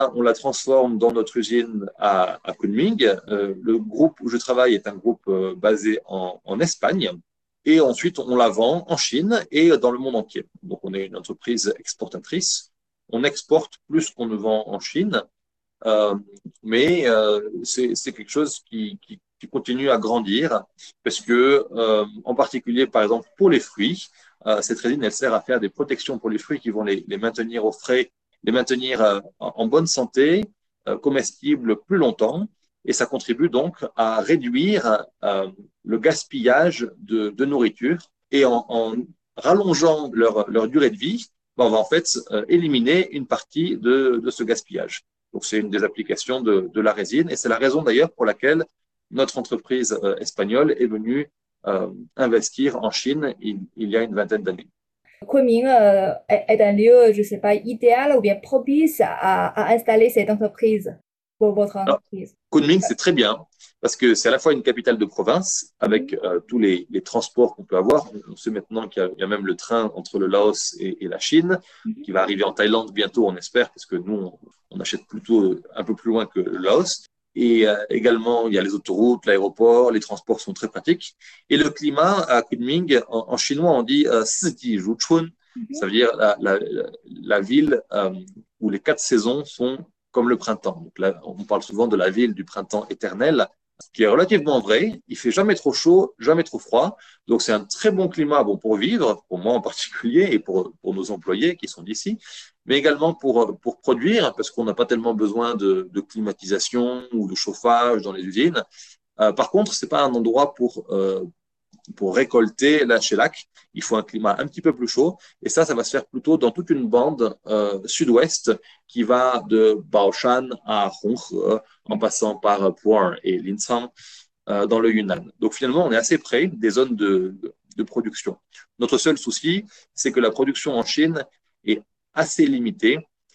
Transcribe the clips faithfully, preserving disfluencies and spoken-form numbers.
on la transforme dans notre usine à, à Kunming. Euh, le groupe où je travaille est un groupe euh, basé en, en Espagne. Et ensuite, on la vend en Chine et dans le monde entier. Donc, on est une entreprise exportatrice. On exporte plus qu'on ne vend en Chine. Euh, mais euh, c'est, c'est quelque chose qui, qui, qui continue à grandir parce que, euh, en particulier, par exemple, pour les fruits, euh, cette résine, elle sert à faire des protections pour les fruits qui vont les, les maintenir au frais, les maintenir euh, en bonne santé, euh, comestibles plus longtemps. Et ça contribue donc à réduire euh, le gaspillage de, de nourriture. Et en, en rallongeant leur, leur durée de vie, ben, on va en fait euh, éliminer une partie de, de ce gaspillage. Donc, c'est une des applications de, de la résine. Et c'est la raison d'ailleurs pour laquelle notre entreprise euh, espagnole est venue euh, investir en Chine il, il y a une vingtaine d'années. Kunming euh, est, est un lieu, je ne sais pas, idéal ou bien propice à, à installer cette entreprise pour votre Alors, entreprise. Kunming, c'est très bien parce que c'est à la fois une capitale de province avec Mhm. euh, tous les, les transports qu'on peut avoir. On sait maintenant qu'il y a, il y a même le train entre le Laos et, et la Chine Mhm. qui va arriver en Thaïlande bientôt, on espère, parce que nous, on, on achète plutôt un peu plus loin que le Laos. Et euh, également, il y a les autoroutes, l'aéroport, les transports sont très pratiques. Et le climat à Kunming, en, en chinois, on dit euh, Siji Ruchun, Mhm. ça veut dire la, la, la ville euh, où les quatre saisons sont comme le printemps. Donc là, on parle souvent de la ville du printemps éternel, ce qui est relativement vrai. Il fait jamais trop chaud, jamais trop froid. Donc c'est un très bon climat bon, pour vivre, pour moi en particulier, et pour, pour nos employés qui sont d'ici, mais également pour, pour produire, parce qu'on n'a pas tellement besoin de, de climatisation ou de chauffage dans les usines. Euh, par contre, c'est pas un endroit pour, euh, pour récolter la shellac, il faut un climat un petit peu plus chaud. Et ça, ça va se faire plutôt dans toute une bande euh, sud-ouest qui va de Baoshan à Honghe, euh, en passant par Pu'er et Linshan, euh, dans le Yunnan. Donc finalement, on est assez près des zones de, de, de production. Notre seul souci, c'est que la production en Chine est assez limitée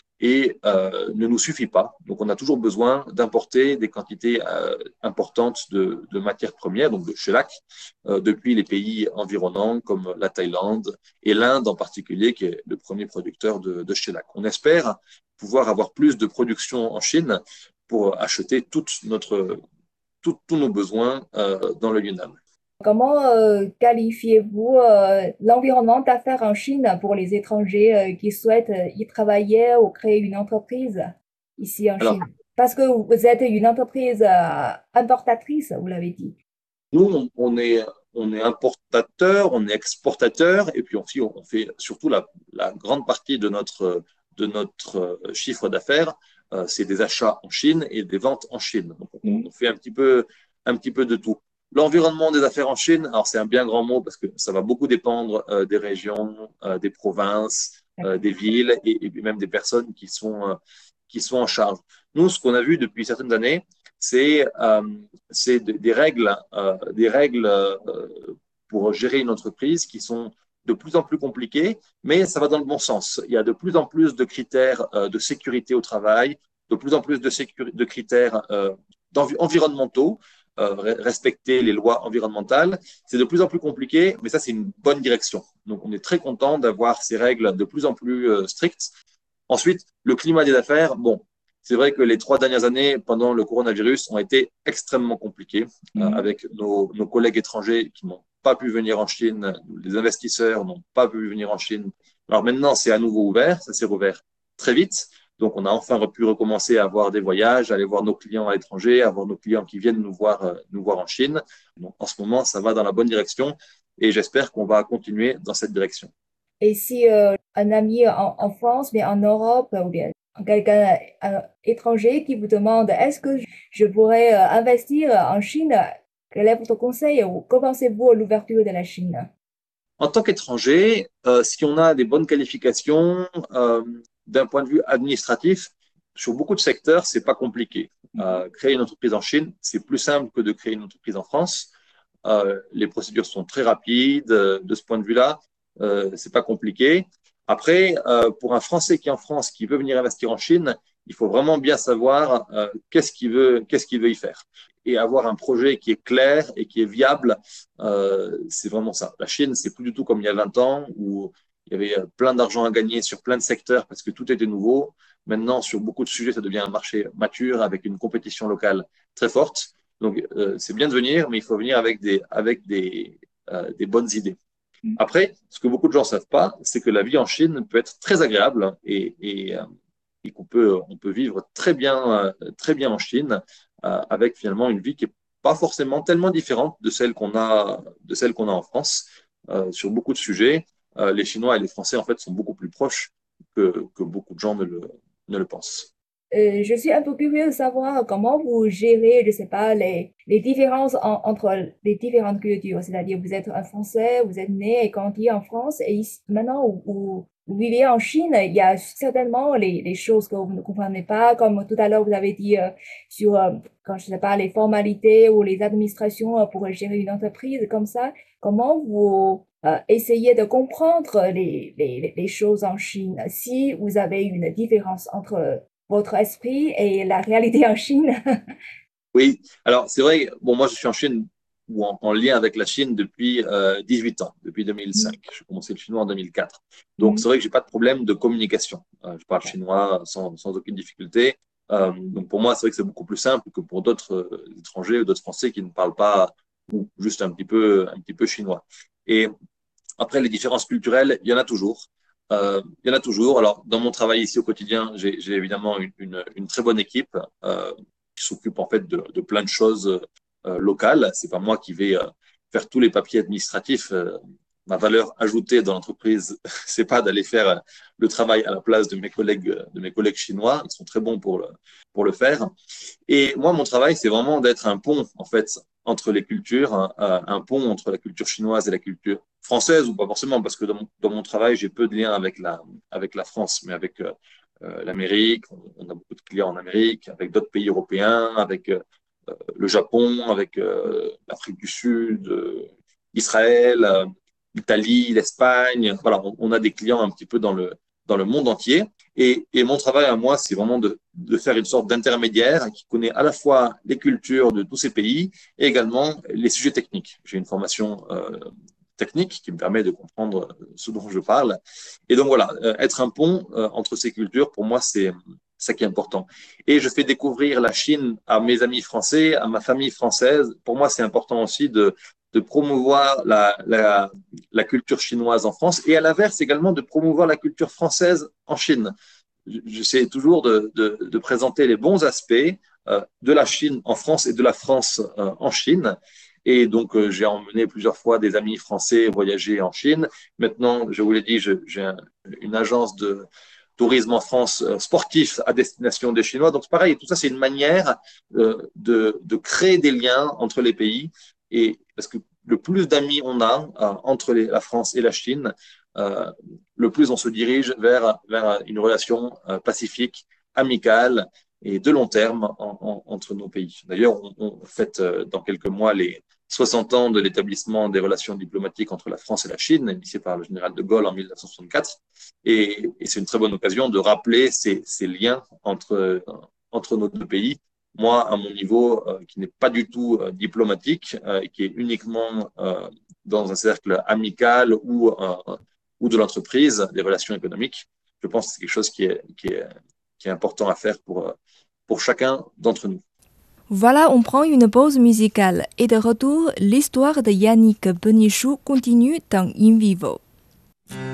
et euh, ne nous suffit pas. Donc, on a toujours besoin d'importer des quantités euh, importantes de, de matières premières, donc de shellac, euh, depuis les pays environnants comme la Thaïlande et l'Inde en particulier, qui est le premier producteur de, de shellac. On espère pouvoir avoir plus de production en Chine pour acheter toute notre, tout, tous nos besoins euh, dans le Yunnan. Comment euh, qualifiez-vous euh, l'environnement d'affaires en Chine pour les étrangers euh, qui souhaitent euh, y travailler ou créer une entreprise ici en Alors, Chine? Parce que vous êtes une entreprise euh, importatrice, vous l'avez dit. nous, on, on est, on est importateur, on est exportateur, et puis aussi, on fait surtout la, la grande partie de notre, de notre chiffre d'affaires, euh, c'est des achats en Chine et des ventes en Chine. Donc, on, Mhm. on fait un petit peu, un petit peu de tout. L'environnement des affaires en Chine, alors c'est un bien grand mot parce que ça va beaucoup dépendre euh, des régions, euh, des provinces, euh, D'accord. des villes et, et même des personnes qui sont, euh, qui sont en charge. Nous, ce qu'on a vu depuis certaines années, c'est euh, c'est des règles, euh, des règles euh, pour gérer une entreprise qui sont de plus en plus compliquées, mais ça va dans le bon sens. Il y a de plus en plus de critères euh, de sécurité au travail, de plus en plus de, sécur- de critères euh, environnementaux, euh, respecter les lois environnementales. C'est de plus en plus compliqué, mais ça, c'est une bonne direction. Donc, on est très content d'avoir ces règles de plus en plus euh, strictes. Ensuite, le climat des affaires, bon, c'est vrai que les trois dernières années, pendant le coronavirus, ont été extrêmement compliquées, euh, Mhm. avec nos, nos collègues étrangers qui n'ont pas pu venir en Chine, les investisseurs n'ont pas pu venir en Chine. Alors maintenant, c'est à nouveau ouvert, ça s'est rouvert très vite. Donc, on a enfin pu recommencer à avoir des voyages, aller voir nos clients à l'étranger, avoir nos clients qui viennent nous voir, euh, nous voir en Chine. Donc, en ce moment, ça va dans la bonne direction et j'espère qu'on va continuer dans cette direction. Et si euh, un ami en, en France, mais en Europe, ou bien quelqu'un euh, étranger qui vous demande est-ce que je pourrais euh, investir en Chine, quel est votre conseil ou comment pensez-vous à l'ouverture de la Chine? En tant qu'étranger, euh, si on a des bonnes qualifications, euh, d'un point de vue administratif, sur beaucoup de secteurs, c'est pas compliqué. Mhm. Euh, créer une entreprise en Chine, c'est plus simple que de créer une entreprise en France. Euh, les procédures sont très rapides. Euh, de ce point de vue-là, euh, c'est pas compliqué. Après, euh, pour un Français qui est en France, qui veut venir investir en Chine, il faut vraiment bien savoir euh, qu'est-ce qu'il veut, qu'est-ce qu'il veut y faire, et avoir un projet qui est clair et qui est viable. Euh, c'est vraiment ça. La Chine, c'est plus du tout comme il y a vingt ans où il y avait plein d'argent à gagner sur plein de secteurs parce que tout était nouveau. Maintenant, sur beaucoup de sujets, ça devient un marché mature avec une compétition locale très forte. Donc, euh, c'est bien de venir, mais il faut venir avec des, avec des, euh, des bonnes idées. Après, ce que beaucoup de gens ne savent pas, c'est que la vie en Chine peut être très agréable et, et, euh, et qu'on peut, on peut vivre très bien, euh, très bien en Chine euh, avec finalement une vie qui n'est pas forcément tellement différente de celle qu'on a, de celle qu'on a en France euh, sur beaucoup de sujets. Euh, les Chinois et les Français, en fait, sont beaucoup plus proches que, que beaucoup de gens ne le, ne le pensent. Euh, je suis un peu curieux de savoir comment vous gérez, je sais pas, les, les différences en- entre les différentes cultures. C'est-à-dire, vous êtes un Français, vous êtes né et grandi en France, et ici, maintenant, vous, vous- vous vivez en Chine, il y a certainement les, les choses que vous ne comprenez pas, comme tout à l'heure, vous avez dit euh, sur, euh, quand je sais pas, les formalités ou les administrations euh, pour gérer une entreprise comme ça. Comment vous euh, essayez de comprendre les, les, les choses en Chine si vous avez une différence entre votre esprit et la réalité en Chine. Oui, alors c'est vrai, bon, moi je suis en Chine ou en, en lien avec la Chine depuis euh, dix-huit ans, depuis deux mille cinq. J'ai commencé le chinois en deux mille quatre. Donc c'est Mm. vrai que j'ai pas de problème de communication. Euh, je parle chinois sans, sans aucune difficulté. Euh, donc pour moi, c'est vrai que c'est beaucoup plus simple que pour d'autres euh, étrangers ou d'autres Français qui ne parlent pas ou juste un petit peu, un petit peu chinois. Et après, les différences culturelles, il y en a toujours. Euh, il y en a toujours. Alors, dans mon travail ici au quotidien, j'ai, j'ai évidemment une, une, une, très bonne équipe euh, qui s'occupe en fait de, de plein de choses euh, locales. C'est pas moi qui vais euh, faire tous les papiers administratifs. Euh, ma valeur ajoutée dans l'entreprise, c'est pas d'aller faire euh, le travail à la place de mes collègues, de mes collègues chinois. Ils sont très bons pour le, pour le faire. Et moi, mon travail, c'est vraiment d'être un pont, en fait, entre les cultures, un, un pont entre la culture chinoise et la culture française, ou pas forcément, parce que dans mon, dans mon travail, j'ai peu de liens avec la, avec la France, mais avec euh, euh, l'Amérique. On, on a beaucoup de clients en Amérique, avec d'autres pays européens, avec euh, le Japon, avec euh, l'Afrique du Sud, euh, Israël, euh, l'Italie, l'Espagne. Voilà, on, on a des clients un petit peu dans le, dans le monde entier. Et, et mon travail à moi, c'est vraiment de, de faire une sorte d'intermédiaire qui connaît à la fois les cultures de tous ces pays et également les sujets techniques. J'ai une formation euh, technique qui me permet de comprendre ce dont je parle. Et donc voilà, euh, être un pont euh, entre ces cultures, pour moi, c'est ça qui est important. Et je fais découvrir la Chine à mes amis français, à ma famille française. Pour moi, c'est important aussi de, de promouvoir la, la, la culture chinoise en France et à l'inverse également de promouvoir la culture française en Chine. J'essaie toujours de, de, de présenter les bons aspects euh, de la Chine en France et de la France euh, en Chine. Et donc, euh, j'ai emmené plusieurs fois des amis français voyager en Chine. Maintenant, je vous l'ai dit, j'ai un, une agence de tourisme en France euh, sportif à destination des Chinois. Donc, pareil, tout ça, c'est une manière euh, de, de créer des liens entre les pays. Et parce que le plus d'amis on a euh, entre les, la France et la Chine, euh, le plus on se dirige vers, vers une relation euh, pacifique, amicale et de long terme en, en, entre nos pays. D'ailleurs, on, on fête euh, dans quelques mois les soixante ans de l'établissement des relations diplomatiques entre la France et la Chine, initié par le général de Gaulle en mille neuf cent soixante-quatre. Et, et c'est une très bonne occasion de rappeler ces, ces liens entre, entre nos deux pays. Moi, à mon niveau, euh, qui n'est pas du tout euh, diplomatique, euh, qui est uniquement euh, dans un cercle amical ou euh, ou de l'entreprise, des relations économiques. Je pense que c'est quelque chose qui est, qui est, qui est important à faire pour, pour chacun d'entre nous. Voilà, on prend une pause musicale et de retour, l'histoire de Yannick Benichou continue dans In Vivo.